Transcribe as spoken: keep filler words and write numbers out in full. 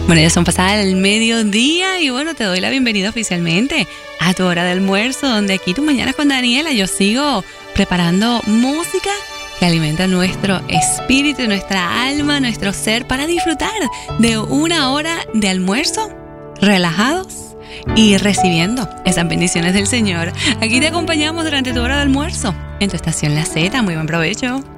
Bueno, ya son pasadas el mediodía y bueno, te doy la bienvenida oficialmente a tu hora de almuerzo, donde aquí tú mañanas con Daniela yo sigo preparando música que alimenta nuestro espíritu, nuestra alma, nuestro ser para disfrutar de una hora de almuerzo relajados y recibiendo esas bendiciones del Señor. Aquí te acompañamos durante tu hora de almuerzo en tu estación La Z. Muy buen provecho.